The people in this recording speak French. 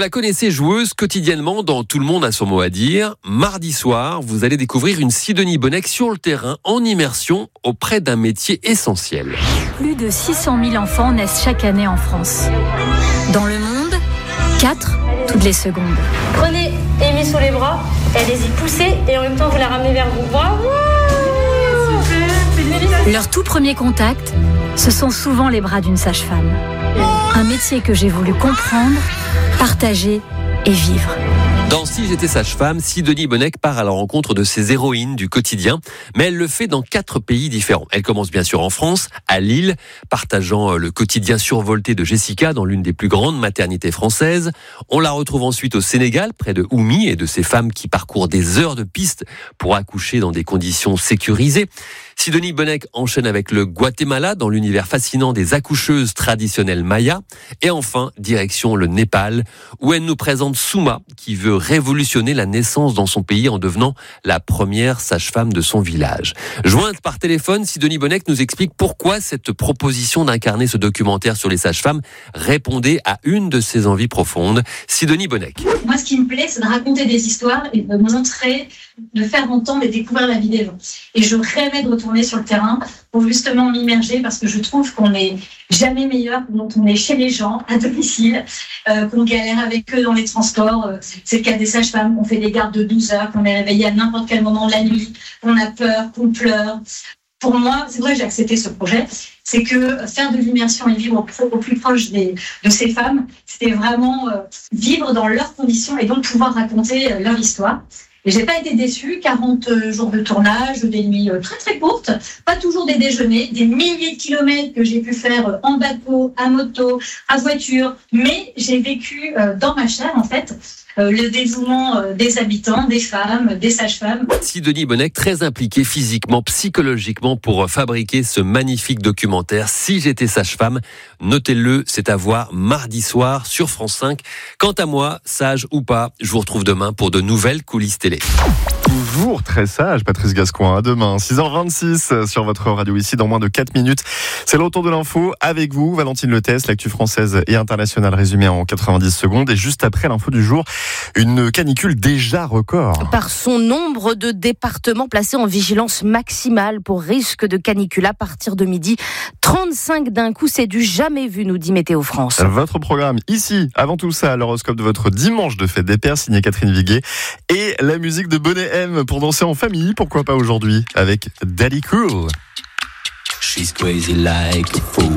la connaissez, joueuse quotidiennement dans Tout le monde a son mot à dire. Mardi soir, vous allez découvrir une Sidonie Bonnec sur le terrain en immersion auprès d'un métier essentiel. Plus de 600 000 enfants naissent chaque année en France. Dans le monde, 4 toutes les secondes. Prenez Amy sous les bras, allez-y poussez et en même temps vous la ramenez vers vous. Bravo! Leur tout premier contact, ce sont souvent les bras d'une sage-femme. Un métier que j'ai voulu comprendre, partager et vivre. Dans Si j'étais sage-femme, Sidonie Bonnec part à la rencontre de ses héroïnes du quotidien, mais elle le fait dans 4 pays différents. Elle commence bien sûr en France, à Lille, partageant le quotidien survolté de Jessica dans l'une des plus grandes maternités françaises. On la retrouve ensuite au Sénégal, près de Oumy, et de ces femmes qui parcourent des heures de piste pour accoucher dans des conditions sécurisées. Sidonie Bonnec enchaîne avec le Guatemala dans l'univers fascinant des accoucheuses traditionnelles mayas. Et enfin, direction le Népal, où elle nous présente Souma, qui veut révolutionner la naissance dans son pays en devenant la première sage-femme de son village. Jointe par téléphone, Sidonie Bonnec nous explique pourquoi cette proposition d'incarner ce documentaire sur les sages-femmes répondait à une de ses envies profondes. Sidonie Bonnec. Moi, ce qui me plaît, c'est de raconter des histoires et de montrer, de faire entendre et découvrir la vie des gens. Et je rêvais de retourner sur le terrain pour justement m'immerger parce que je trouve qu'on n'est jamais meilleur quand on est chez les gens, à domicile, qu'on galère avec eux dans les transports. C'est le cas des sages-femmes, on fait des gardes de 12 heures, qu'on est réveillé à n'importe quel moment de la nuit, qu'on a peur, qu'on pleure. Pour moi, c'est vrai que j'ai accepté ce projet, c'est que faire de l'immersion et vivre au plus proche de ces femmes, c'était vraiment vivre dans leurs conditions et donc pouvoir raconter leur histoire. Et j'ai pas été déçue, 40 jours de tournage, des nuits très très courtes, pas toujours des déjeuners, des milliers de kilomètres que j'ai pu faire en bateau, à moto, à voiture, mais j'ai vécu dans ma chair en fait le dévouement des habitants, des femmes, des sages-femmes. Sidonie Bonnec, très impliquée physiquement, psychologiquement pour fabriquer ce magnifique documentaire Si j'étais sage-femme. Notez-le, c'est à voir mardi soir sur France 5. Quant à moi, sage ou pas, je vous retrouve demain pour de nouvelles coulisses télé. Toujours très sage, Patrice Gascoin. À demain, 6h26 sur votre radio ici dans moins de 4 minutes. C'est le retour de l'info avec vous, Valentine Letès, l'actu française et internationale résumée en 90 secondes. Et juste après l'info du jour, une canicule déjà record. Par son nombre de départements placés en vigilance maximale pour risque de canicule à partir de midi. 35 d'un coup, c'est du jamais vu, nous dit Météo France. Votre programme ici, avant tout ça, l'horoscope de votre dimanche de fête des pères, signé Catherine Viguet. Et la musique de Bonnet M pour danser en famille, pourquoi pas aujourd'hui, avec Daddy Cool. She's crazy like a fool.